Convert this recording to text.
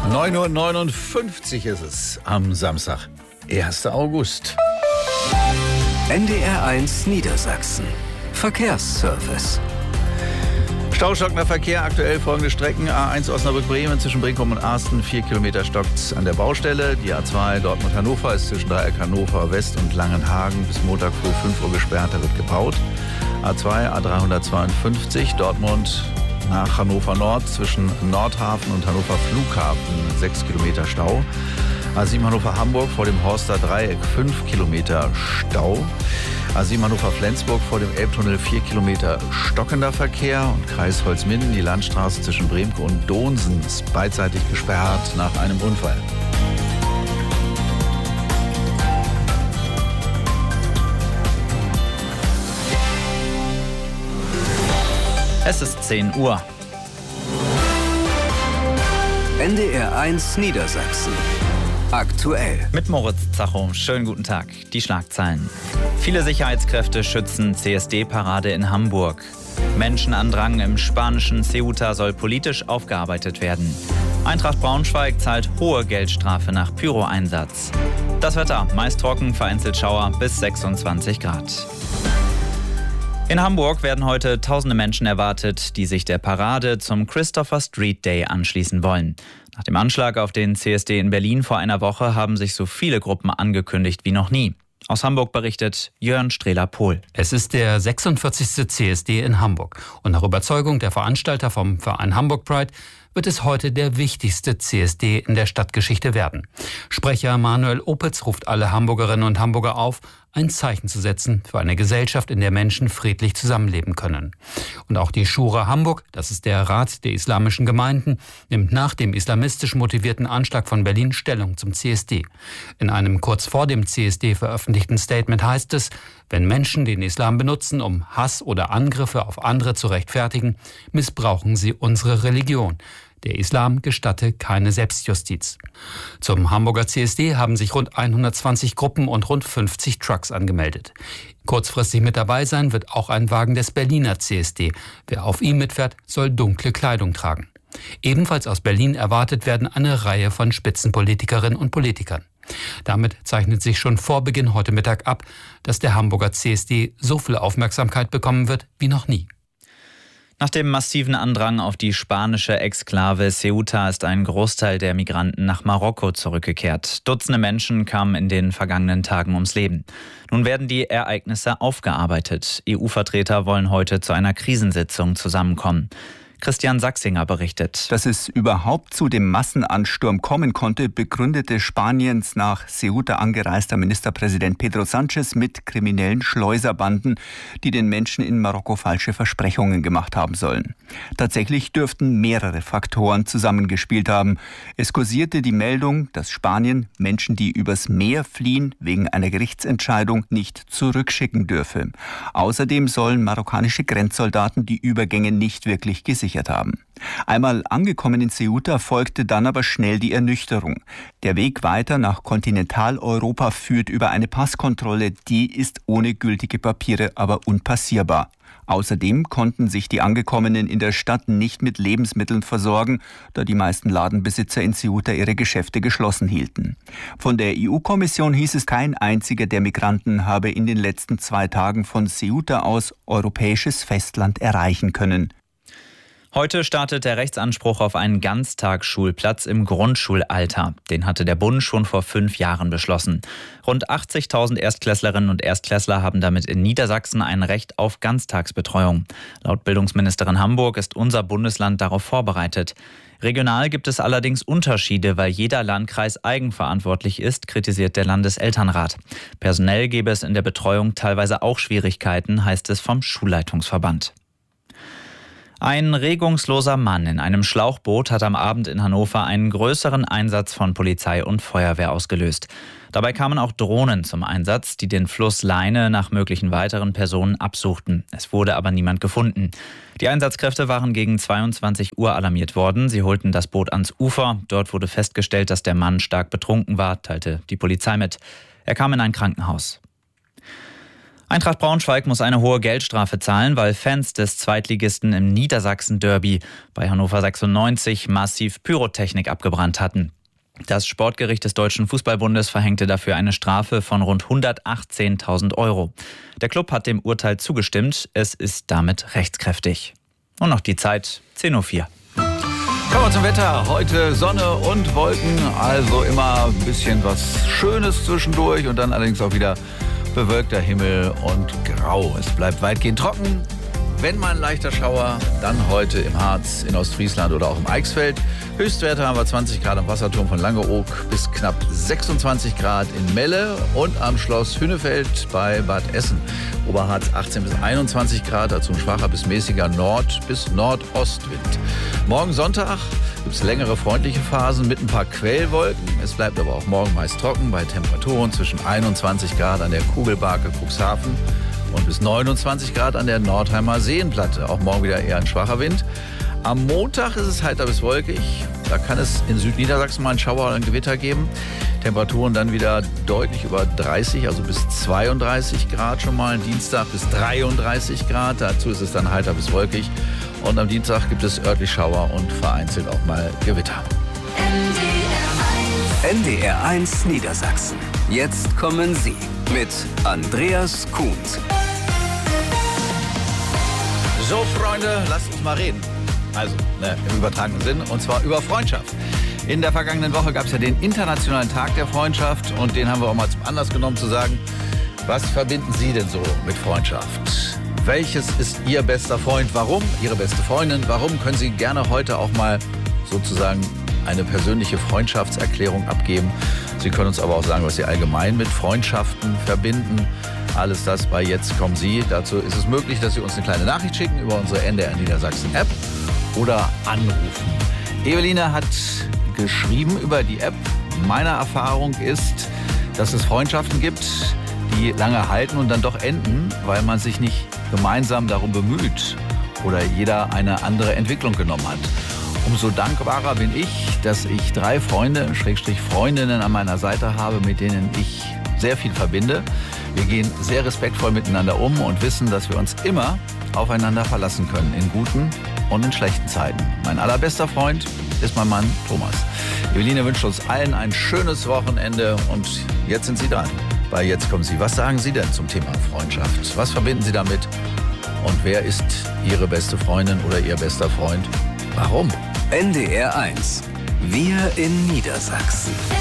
9:59 Uhr ist es am Samstag, 1. August. NDR1 Niedersachsen. Verkehrsservice. Staustockender Verkehr, aktuell folgende Strecken. A1 Osnabrück-Bremen zwischen Brinkum und Arsten, 4 Kilometer stockt an der Baustelle. Die A2 Dortmund-Hannover ist zwischen Dreieck Hannover West und Langenhagen bis Montag früh 5 Uhr gesperrt, da wird gebaut. A2 A352 Dortmund nach Hannover Nord zwischen Nordhafen und Hannover Flughafen 6 Kilometer Stau. A7 Hannover-Hamburg vor dem Horster Dreieck 5 Kilometer Stau. A7 Hannover-Flensburg vor dem Elbtunnel 4 Kilometer stockender Verkehr. Und Kreis Holzminden, die Landstraße zwischen Bremke und Donsen ist beidseitig gesperrt nach einem Unfall. Es ist 10 Uhr. NDR1 Niedersachsen. Aktuell. Mit Moritz Zacho. Schönen guten Tag. Die Schlagzeilen. Viele Sicherheitskräfte schützen CSD-Parade in Hamburg. Menschenandrang im spanischen Ceuta soll politisch aufgearbeitet werden. Eintracht Braunschweig zahlt hohe Geldstrafe nach Pyro-Einsatz. Das Wetter, meist trocken, vereinzelt Schauer bis 26 Grad. In Hamburg werden heute tausende Menschen erwartet, die sich der Parade zum Christopher Street Day anschließen wollen. Nach dem Anschlag auf den CSD in Berlin vor einer Woche haben sich so viele Gruppen angekündigt wie noch nie. Aus Hamburg berichtet Jörn Strehler-Pohl. Es ist der 46. CSD in Hamburg. Und nach Überzeugung der Veranstalter vom Verein Hamburg Pride wird es heute der wichtigste CSD in der Stadtgeschichte werden. Sprecher Manuel Opitz ruft alle Hamburgerinnen und Hamburger auf, ein Zeichen zu setzen für eine Gesellschaft, in der Menschen friedlich zusammenleben können. Und auch die Schura Hamburg, das ist der Rat der islamischen Gemeinden, nimmt nach dem islamistisch motivierten Anschlag von Berlin Stellung zum CSD. In einem kurz vor dem CSD veröffentlichten Statement heißt es, wenn Menschen den Islam benutzen, um Hass oder Angriffe auf andere zu rechtfertigen, missbrauchen sie unsere Religion. Der Islam gestatte keine Selbstjustiz. Zum Hamburger CSD haben sich rund 120 Gruppen und rund 50 Trucks angemeldet. Kurzfristig mit dabei sein wird auch ein Wagen des Berliner CSD. Wer auf ihm mitfährt, soll dunkle Kleidung tragen. Ebenfalls aus Berlin erwartet werden eine Reihe von Spitzenpolitikerinnen und Politikern. Damit zeichnet sich schon vor Beginn heute Mittag ab, dass der Hamburger CSD so viel Aufmerksamkeit bekommen wird wie noch nie. Nach dem massiven Andrang auf die spanische Exklave Ceuta ist ein Großteil der Migranten nach Marokko zurückgekehrt. Dutzende Menschen kamen in den vergangenen Tagen ums Leben. Nun werden die Ereignisse aufgearbeitet. EU-Vertreter wollen heute zu einer Krisensitzung zusammenkommen. Christian Sachsinger berichtet. Dass es überhaupt zu dem Massenansturm kommen konnte, begründete Spaniens nach Ceuta angereister Ministerpräsident Pedro Sánchez mit kriminellen Schleuserbanden, die den Menschen in Marokko falsche Versprechungen gemacht haben sollen. Tatsächlich dürften mehrere Faktoren zusammengespielt haben. Es kursierte die Meldung, dass Spanien Menschen, die übers Meer fliehen, wegen einer Gerichtsentscheidung nicht zurückschicken dürfe. Außerdem sollen marokkanische Grenzsoldaten die Übergänge nicht wirklich gesichert haben. Einmal angekommen in Ceuta folgte dann aber schnell die Ernüchterung. Der Weg weiter nach Kontinentaleuropa führt über eine Passkontrolle, die ist ohne gültige Papiere aber unpassierbar. Außerdem konnten sich die Angekommenen in der Stadt nicht mit Lebensmitteln versorgen, da die meisten Ladenbesitzer in Ceuta ihre Geschäfte geschlossen hielten. Von der EU-Kommission hieß es, kein einziger der Migranten habe in den letzten 2 Tagen von Ceuta aus europäisches Festland erreichen können. Heute startet der Rechtsanspruch auf einen Ganztagsschulplatz im Grundschulalter. Den hatte der Bund schon vor 5 Jahren beschlossen. Rund 80.000 Erstklässlerinnen und Erstklässler haben damit in Niedersachsen ein Recht auf Ganztagsbetreuung. Laut Bildungsministerin Hamburg ist unser Bundesland darauf vorbereitet. Regional gibt es allerdings Unterschiede, weil jeder Landkreis eigenverantwortlich ist, kritisiert der Landeselternrat. Personell gäbe es in der Betreuung teilweise auch Schwierigkeiten, heißt es vom Schulleitungsverband. Ein regungsloser Mann in einem Schlauchboot hat am Abend in Hannover einen größeren Einsatz von Polizei und Feuerwehr ausgelöst. Dabei kamen auch Drohnen zum Einsatz, die den Fluss Leine nach möglichen weiteren Personen absuchten. Es wurde aber niemand gefunden. Die Einsatzkräfte waren gegen 22 Uhr alarmiert worden. Sie holten das Boot ans Ufer. Dort wurde festgestellt, dass der Mann stark betrunken war, teilte die Polizei mit. Er kam in ein Krankenhaus. Eintracht Braunschweig muss eine hohe Geldstrafe zahlen, weil Fans des Zweitligisten im Niedersachsen-Derby bei Hannover 96 massiv Pyrotechnik abgebrannt hatten. Das Sportgericht des Deutschen Fußballbundes verhängte dafür eine Strafe von rund 118.000 €. Der Klub hat dem Urteil zugestimmt. Es ist damit rechtskräftig. Und noch die Zeit, 10:04 Uhr. Kommen wir zum Wetter. Heute Sonne und Wolken, also immer ein bisschen was Schönes zwischendurch und dann allerdings auch wieder bewölkter Himmel und grau. Es bleibt weitgehend trocken. Wenn mal ein leichter Schauer, dann heute im Harz, in Ostfriesland oder auch im Eichsfeld. Höchstwerte haben wir 20 Grad am Wasserturm von Langeoog bis knapp 26 Grad in Melle und am Schloss Hünnefeld bei Bad Essen. Oberharz 18 bis 21 Grad, dazu ein schwacher bis mäßiger Nord- bis Nordostwind. Morgen Sonntag gibt es längere freundliche Phasen mit ein paar Quellwolken. Es bleibt aber auch morgen meist trocken bei Temperaturen zwischen 21 Grad an der Kugelbarke Cuxhaven und bis 29 Grad an der Nordheimer Seenplatte. Auch morgen wieder eher ein schwacher Wind. Am Montag ist es heiter bis wolkig. Da kann es in Südniedersachsen mal einen Schauer oder ein Gewitter geben. Temperaturen dann wieder deutlich über 30, also bis 32 Grad schon mal. Dienstag bis 33 Grad. Dazu ist es dann heiter bis wolkig. Und am Dienstag gibt es örtlich Schauer und vereinzelt auch mal Gewitter. NDR1 Niedersachsen. Jetzt kommen Sie mit Andreas Kuhns. So, Freunde, lasst uns mal reden. Also, im übertragenen Sinn, und zwar über Freundschaft. In der vergangenen Woche gab es ja den Internationalen Tag der Freundschaft und den haben wir auch mal zum Anlass genommen zu sagen, was verbinden Sie denn so mit Freundschaft? Welches ist Ihr bester Freund? Warum? Ihre beste Freundin? Warum? Können Sie gerne heute auch mal sozusagen eine persönliche Freundschaftserklärung abgeben. Sie können uns aber auch sagen, was Sie allgemein mit Freundschaften verbinden. Alles das bei Jetzt kommen Sie. Dazu ist es möglich, dass Sie uns eine kleine Nachricht schicken über unsere NDR Niedersachsen App oder anrufen. Eveline hat geschrieben über die App. Meine Erfahrung ist, dass es Freundschaften gibt, die lange halten und dann doch enden, weil man sich nicht gemeinsam darum bemüht oder jeder eine andere Entwicklung genommen hat. Umso dankbarer bin ich, dass ich 3 Freunde, Freundinnen an meiner Seite habe, mit denen ich sehr viel verbinde. Wir gehen sehr respektvoll miteinander um und wissen, dass wir uns immer aufeinander verlassen können, in guten und in schlechten Zeiten. Mein allerbester Freund ist mein Mann Thomas. Eveline wünscht uns allen ein schönes Wochenende und jetzt sind Sie dran. Bei Jetzt kommen Sie. Was sagen Sie denn zum Thema Freundschaft? Was verbinden Sie damit? Und wer ist Ihre beste Freundin oder Ihr bester Freund? Warum? NDR1. Wir in Niedersachsen.